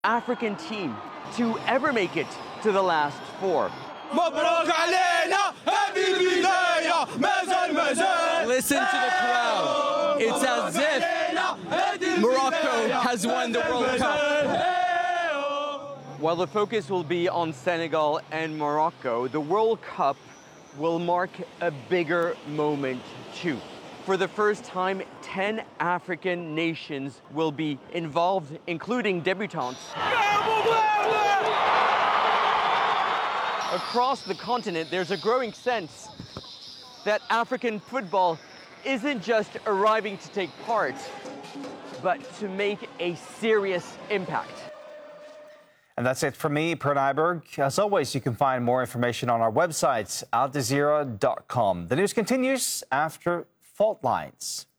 African team to ever make it to the last four. Listen to the crowd. It's as if Morocco has won the World Cup. While the focus will be on Senegal and Morocco, the World Cup will mark a bigger moment too. For the first time, 10 African nations will be involved, including debutantes. Across the continent, there's a growing sense that African football isn't just arriving to take part, but to make a serious impact. And that's it from me, Per Nyberg. As always, you can find more information on our website, aljazeera.com. The news continues after Fault Lines.